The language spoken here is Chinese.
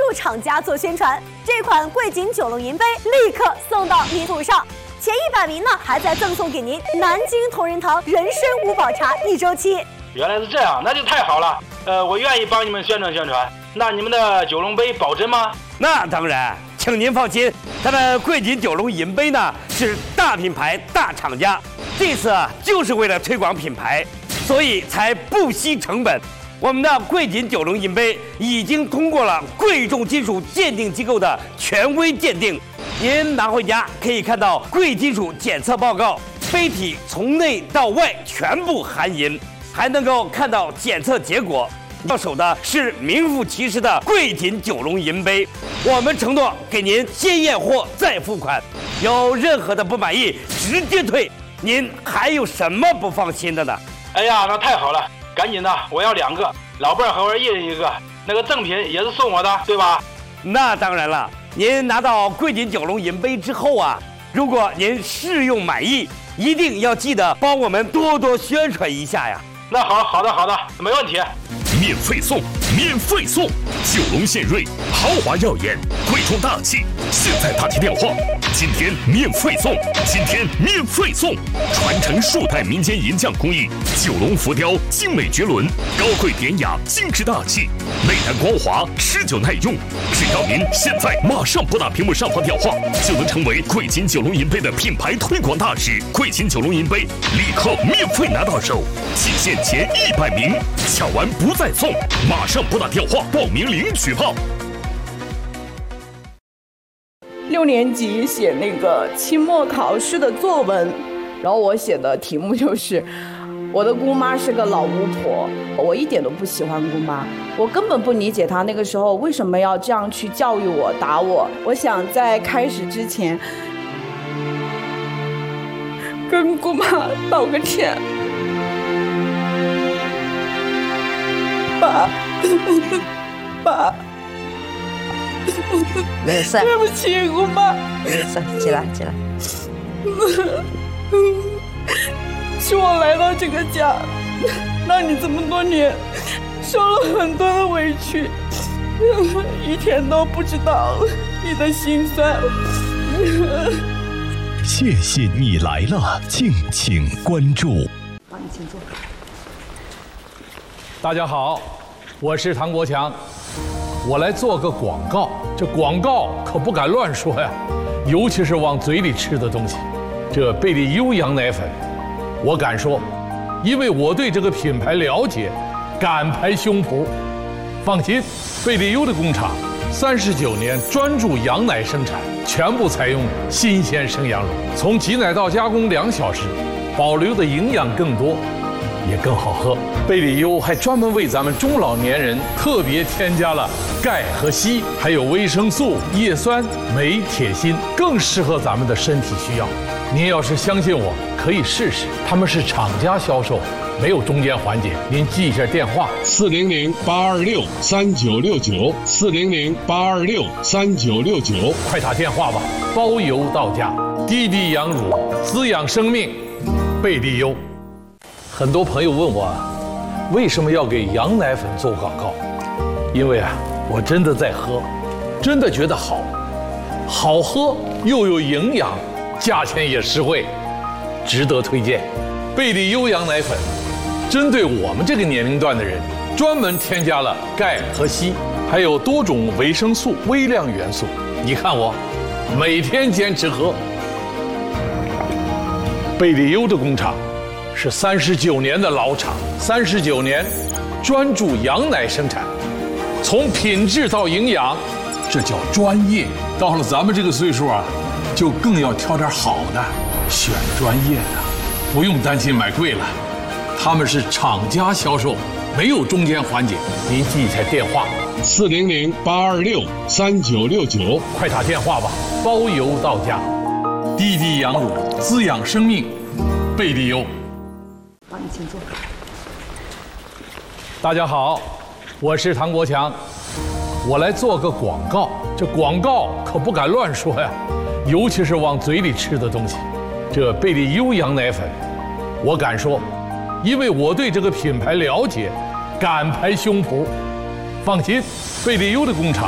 厂家做宣传，这款桂锦九龙银杯立刻送到迷途上。前100名呢，还在赠送给您南京同仁堂人参五宝茶1周期。 原来是这样，那就太好了。我愿意帮你们宣传宣传。那你们的九龙杯保真吗？ 那当然，请您放心，咱们桂锦九龙银杯呢是大品牌大厂家，这次就是为了推广品牌，所以才不惜成本。我们的桂锦九龙银杯已经通过了贵重金属鉴定机构的权威鉴定，您拿回家可以看到贵金属检测报告，杯体从内到外全部含银，还能够看到检测结果。到手的是名副其实的桂锦九龙银杯，我们承诺给您先验货再付款，有任何的不满意直接退。您还有什么不放心的呢？ 哎呀，那太好了，赶紧的，我要2个，老伴儿和我一人1个，那个赠品也是送我的，对吧？ 那当然了，您拿到桂锦九龙银杯之后啊，如果您试用满意，一定要记得帮我们多多宣传一下呀。 那好的，没问题。 免费送，九龙献瑞，豪华耀眼，贵重大气，现在打起电话，今天免费送，传承数代民间银匠工艺，九龙浮雕精美绝伦，高贵典雅，精致大气，内燃光滑，持久耐用。只要您现在马上拨打屏幕上方电话，就能成为桂锦九龙银杯的品牌推广大使。桂锦九龙银杯立刻免费拿到手，仅限前100名，抢完不再送，马上拨打电话报名领取炮。 6年级写那个期末考试的作文，然后我写的题目就是我的姑妈是个老巫婆。我一点都不喜欢姑妈，我根本不理解她那个时候为什么要这样去教育我打我。我想在开始之前跟姑妈道个歉。爸， 没事， 对不起，姑妈。 没事，起来。 是我来到这个家，让你这么多年受了很多的委屈，一天都不知道你的心酸。 谢谢你来了，敬请关注。 好，你请坐。 大家好，我是唐国强，我来做个广告。这广告可不敢乱说呀，尤其是往嘴里吃的东西。这贝利优羊奶粉，我敢说，因为我对这个品牌了解，敢拍胸脯。放心，贝利优的工厂39年专注羊奶生产，全部采用新鲜生羊乳，从挤奶到加工2小时，保留的营养更多，也更好喝。贝利优还专门为咱们中老年人特别添加了钙和硒，还有维生素、叶酸、镁、铁、锌，更适合咱们的身体需要。您要是相信我，可以试试。他们是厂家销售，没有中间环节。您记一下电话：400-826-3969，400-826-3969，快打电话吧，包邮到家。滴滴羊乳，滋养生命，贝利优。很多朋友问我，为什么要给羊奶粉做广告？因为我真的在喝，真的觉得好喝又有营养，价钱也实惠，值得推荐。贝利优羊奶粉针对我们这个年龄段的人，专门添加了钙和硒，还有多种维生素、微量元素。你看我每天坚持喝。贝利优的工厂是39年的老厂，39年专注羊奶生产，从品质到营养，这叫专业。到了咱们这个岁数就更要挑点好的，选专业的，不用担心买贵了。他们是厂家销售，没有中间环节。您记一下电话：400-826-3969，快打电话吧，包邮到家。滴滴羊乳，滋养生命，贝利优。 好，你请坐。 大家好，我是唐国强，我来做个广告。这广告可不敢乱说呀，尤其是往嘴里吃的东西。这贝利优羊奶粉，我敢说，因为我对这个品牌了解，敢拍胸脯。放心，贝利优的工厂